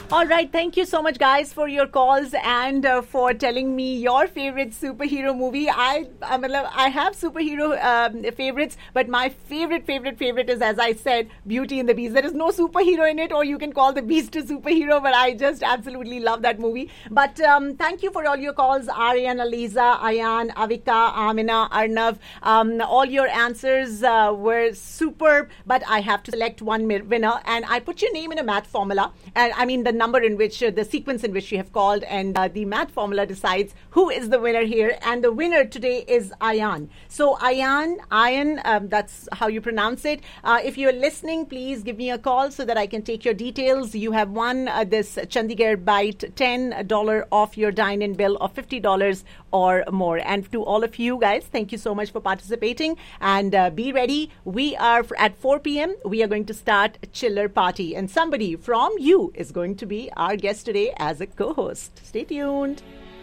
All right. Thank you so much, guys, for your calls and for telling me your favorite superhero movie. I have superhero favorites, but my favorite is, as I said, Beauty and the Beast. There is no superhero in it, or you can call the Beast a superhero, but I just absolutely love that movie. But thank you for all your calls, Aryan, Aliza, Ayan, Avika, Amina, Arnav. All your answers were superb, but I have to select one winner, and I put your name in a math formula, and I mean the number in which, the sequence in which you have called, and the math formula decides who is the winner here, and the winner today is Ayan. So Ayan, that's how you pronounce it. If you're listening, please give me a call so that I can take your details. You have won this Chandigarh Bite $10 off your dine-in bill of $50 or more. And to all of you guys, thank you so much for participating, and be ready. We are at 4 p.m. We are going to start a chiller party, and somebody from you is going to be our guest today as a co-host. Stay tuned.